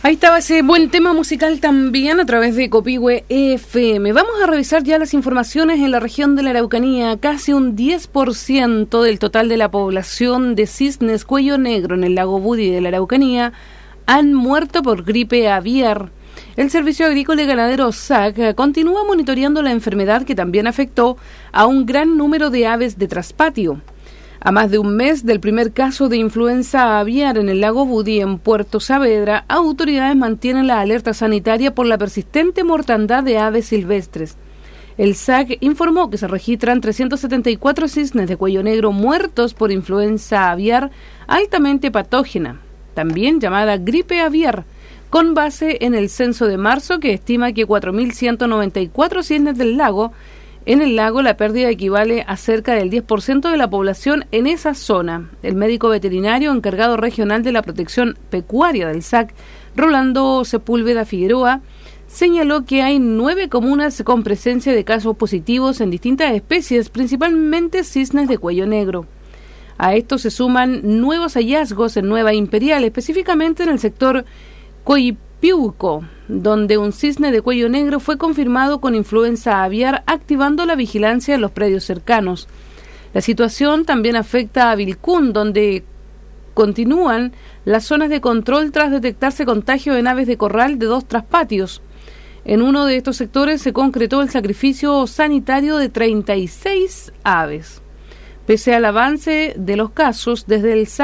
Ahí estaba ese buen tema musical también a través de Copihue FM. Vamos a revisar ya las informaciones en la región de la Araucanía. Casi un 10% del total de la población de cisnes cuello negro en el lago Budi de la Araucanía han muerto por gripe aviar. El Servicio Agrícola y Ganadero SAC continúa monitoreando la enfermedad que también afectó a un gran número de aves de traspatio. A más de un mes del primer caso de influenza aviar en el lago Budi, en Puerto Saavedra, autoridades mantienen la alerta sanitaria por la persistente mortandad de aves silvestres. El SAC informó que se registran 374 cisnes de cuello negro muertos por influenza aviar altamente patógena, también llamada gripe aviar, con base en el censo de marzo que estima que 4.194 cisnes del lago. En el lago la pérdida equivale a cerca del 10% de la población en esa zona. El médico veterinario encargado regional de la protección pecuaria del SAC, Rolando Sepúlveda Figueroa, señaló que hay 9 comunas con presencia de casos positivos en distintas especies, principalmente cisnes de cuello negro. A esto se suman nuevos hallazgos en Nueva Imperial, específicamente en el sector Coipiuco, donde un cisne de cuello negro fue confirmado con influenza aviar, activando la vigilancia en los predios cercanos. La situación también afecta a Vilcún, donde continúan las zonas de control tras detectarse contagio en aves de corral de 2 traspatios. En uno de estos sectores se concretó el sacrificio sanitario de 36 aves. Pese al avance de los casos, desde el SAC